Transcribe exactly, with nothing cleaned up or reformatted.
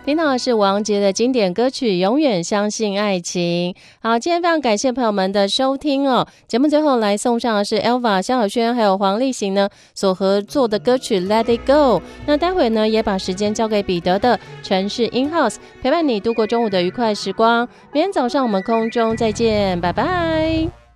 听到的是王杰的经典歌曲《永远相信爱情》。好，今天非常感谢朋友们的收听哦。节目最后来送上的是 Elva 萧亚轩还有黄立行呢所合作的歌曲 Let It Go。那待会呢也把时间交给彼得的城市 In House， 陪伴你度过中午的愉快时光。明天早上我们空中再见，拜拜。